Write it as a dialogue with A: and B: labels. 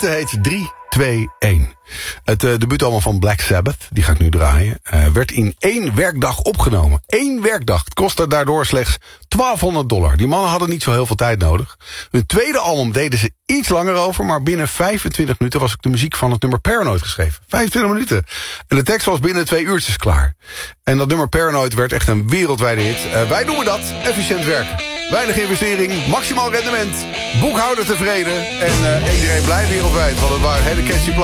A: Het heet 3, 2, 1. Het debuutalbum van Black Sabbath, die ga ik nu draaien, werd in 1 werkdag opgenomen. 1 werkdag. Het kostte daardoor slechts $1200. Die mannen hadden niet zo heel veel tijd nodig. Hun tweede album deden ze iets langer over, maar binnen 25 minuten was ook de muziek van het nummer Paranoid geschreven. 25 minuten. En de tekst was binnen 2 uurtjes klaar. En dat nummer Paranoid werd echt een wereldwijde hit. Wij noemen dat efficiënt werken. Weinig investering, maximaal rendement, boekhouder tevreden en iedereen blij wereldwijd. Want het waren hele catchy plaatsen.